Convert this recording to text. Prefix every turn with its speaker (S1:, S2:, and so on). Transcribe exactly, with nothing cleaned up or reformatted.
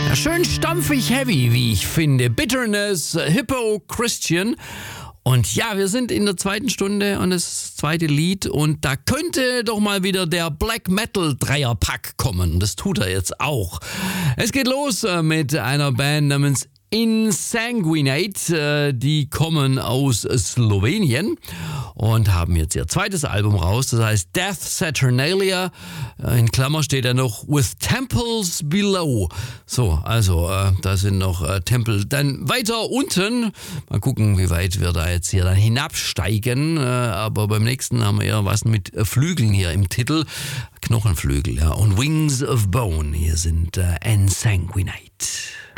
S1: Schön stampfig heavy, wie ich finde. Bitterness, Hippo Christian. Und ja, wir sind in der zweiten Stunde und das zweite Lied. Und da könnte doch mal wieder der Black Metal Dreierpack kommen. Das tut er jetzt auch. Es geht los mit einer Band namens Insanguinate, die kommen aus Slowenien und haben jetzt ihr zweites Album raus, das heißt Death Saturnalia, in Klammer steht da noch With Temples Below. So, also äh, da sind noch äh, Tempel. Dann weiter unten, mal gucken, wie weit wir da jetzt hier dann hinabsteigen, äh, aber beim nächsten haben wir eher was mit äh, Flügeln hier im Titel, Knochenflügel, ja, und Wings of Bone, hier sind äh, Insanguinate.